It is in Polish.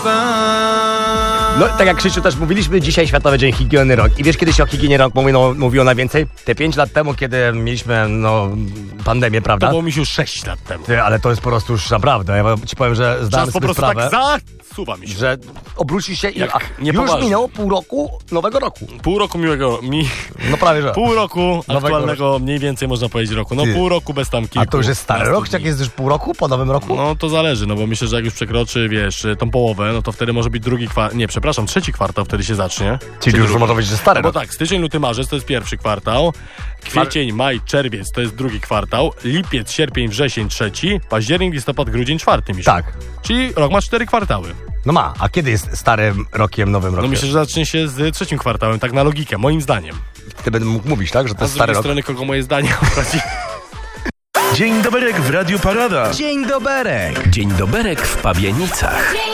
No, tak jak Krzysiu też mówiliśmy, dzisiaj Światowy Dzień Higieny Rąk. I wiesz, kiedy się o higienie rąk mówiło najwięcej? Te 5 lat temu, kiedy mieliśmy, pandemię, prawda? To było mi się już 6 lat temu. Ty, ale to jest po prostu już naprawdę, ja ci powiem, że zdałem Czas po sobie prostu sprawę, tak zasuwa mi się. że obróci się i już poważnie. minęło pół roku nowego roku. Pół roku No prawie, że. Pół roku Nowego aktualnego, mniej więcej można powiedzieć roku. No Ty. pół roku bez tam kilku. A to już jest stary rok, czy jak dni. jest już pół roku po nowym roku? No to zależy, no bo myślę, że jak już przekroczy, wiesz, tą połowę, no to wtedy może być trzeci kwartał wtedy się zacznie. Czyli już może być, że stary No bo rok. tak, styczeń, luty, marzec to jest pierwszy kwartał, kwiecień, maj, czerwiec to jest drugi kwartał, lipiec, sierpień, wrzesień trzeci, październik, listopad, grudzień czwarty, Misiu. Tak. Czyli rok ma 4 kwartały. No ma, a kiedy jest starym rokiem, nowym No rokiem? myślę, że zacznie się z trzecim kwartałem, tak na logikę, moim zdaniem. Ty będę mógł mówić, tak, że to A jest z stary drugiej rok? strony, kogo moje zdanie obchodzi? Dzień doberek w Radiu Parada. Dzień doberek. Dzień doberek w Pawienicach.